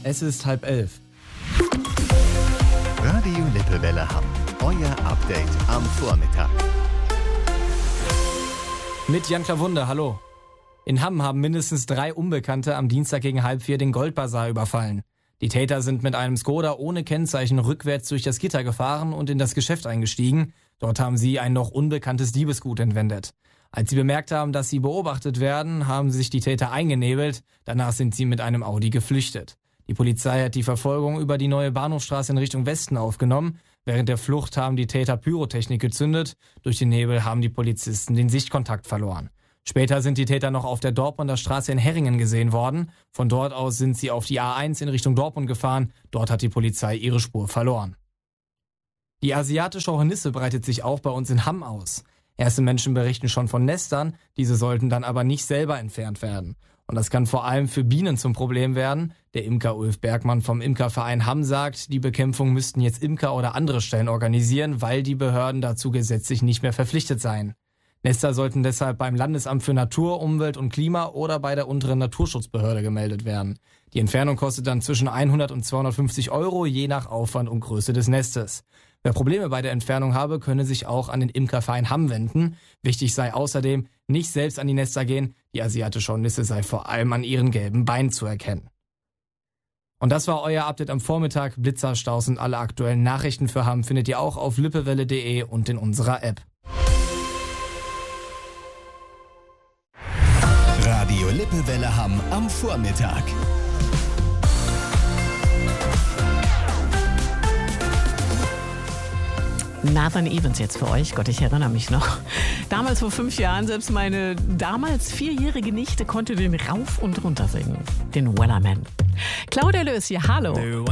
Es ist 10:30. Radio Lippewelle Hamm. Euer Update am Vormittag. Mit Jan Klawunde, hallo. In Hamm haben mindestens 3 Unbekannte am Dienstag gegen 3:30 den Goldbazar überfallen. Die Täter sind mit einem Skoda ohne Kennzeichen rückwärts durch das Gitter gefahren und in das Geschäft eingestiegen. Dort haben sie ein noch unbekanntes Diebesgut entwendet. Als sie bemerkt haben, dass sie beobachtet werden, haben sich die Täter eingenebelt. Danach sind sie mit einem Audi geflüchtet. Die Polizei hat die Verfolgung über die neue Bahnhofstraße in Richtung Westen aufgenommen. Während der Flucht haben die Täter Pyrotechnik gezündet. Durch den Nebel haben die Polizisten den Sichtkontakt verloren. Später sind die Täter noch auf der Dortmunder Straße in Herringen gesehen worden. Von dort aus sind sie auf die A1 in Richtung Dortmund gefahren. Dort hat die Polizei ihre Spur verloren. Die asiatische Hornisse breitet sich auch bei uns in Hamm aus. Erste Menschen berichten schon von Nestern, diese sollten dann aber nicht selber entfernt werden. Und das kann vor allem für Bienen zum Problem werden. Der Imker Ulf Bergmann vom Imkerverein Hamm sagt, die Bekämpfung müssten jetzt Imker oder andere Stellen organisieren, weil die Behörden dazu gesetzlich nicht mehr verpflichtet seien. Nester sollten deshalb beim Landesamt für Natur, Umwelt und Klima oder bei der unteren Naturschutzbehörde gemeldet werden. Die Entfernung kostet dann zwischen 100 und 250 €, je nach Aufwand und Größe des Nestes. Wer Probleme bei der Entfernung habe, könne sich auch an den Imkerverein Hamm wenden. Wichtig sei außerdem, nicht selbst an die Nester gehen, die asiatische Hornisse sei vor allem an ihren gelben Beinen zu erkennen. Und das war euer Update am Vormittag. Blitzer, Staus und alle aktuellen Nachrichten für Hamm findet ihr auch auf lippewelle.de und in unserer App. Radio Lippewelle Hamm am Vormittag. Nathan Evans jetzt für euch. Gott, ich erinnere mich noch. Damals vor 5 Jahren, selbst meine damals 4-jährige Nichte konnte den rauf und runter singen. Den Wellerman. Claudia Lös hier, hallo.